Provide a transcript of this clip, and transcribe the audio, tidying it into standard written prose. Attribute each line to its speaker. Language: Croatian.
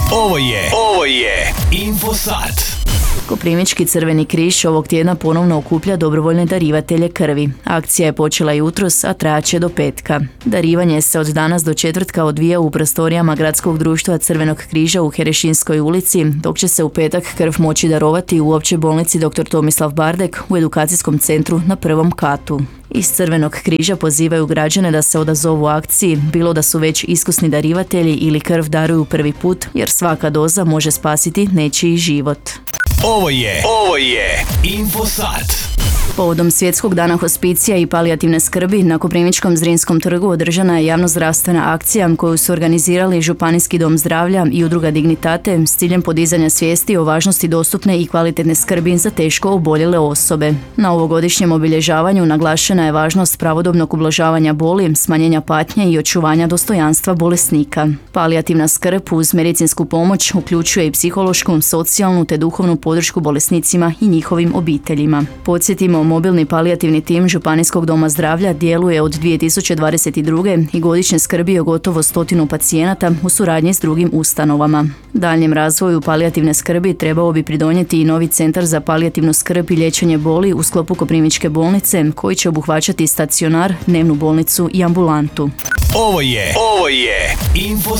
Speaker 1: Ovo je Infosat.
Speaker 2: Koprivnički Crveni križ ovog tjedna ponovno okuplja dobrovoljne darivatelje krvi. Akcija je počela jutros, a trajaće do petka. Darivanje se od danas do četvrtka odvija u prostorijama Gradskog društva Crvenog križa u Herešinskoj ulici, dok će se u petak krv moći darovati u Općoj bolnici dr. Tomislav Bardek u edukacijskom centru na prvom katu. Iz Crvenog križa pozivaju građane da se odazovu akciji, bilo da su već iskusni darivatelji ili krv daruju prvi put, jer svaka doza može spasiti nečiji život.
Speaker 1: Ovo je Infosat.
Speaker 2: Povodom Svjetskog dana hospicija i palijativne skrbi na Koprivničkom Zrinskom trgu održana je javnozdravstvena akcija koju su organizirali Županijski dom zdravlja i udruga Dignitate s ciljem podizanja svijesti o važnosti dostupne i kvalitetne skrbi za teško oboljele osobe. Na ovogodišnjem obilježavanju naglašena je važnost pravodobnog ublažavanja boli, smanjenja patnje i očuvanja dostojanstva bolesnika. Palijativna skrb uz medicinsku pomoć uključuje i psihološku, socijalnu te duhovnu podršku bolesnicima i njihovim obiteljima. Podsjetimo, mobilni palijativni tim Županijskog doma zdravlja djeluje od 2022. i godišnje skrbi o gotovo 100 pacijenata u suradnji s drugim ustanovama. Daljnjem razvoju palijativne skrbi trebao bi pridonijeti i novi centar za palijativnu skrb i liječenje boli u sklopu Koprivničke bolnice, koji će obuhvaćati stacionar, dnevnu bolnicu i ambulantu.
Speaker 1: Ovo je Infosat.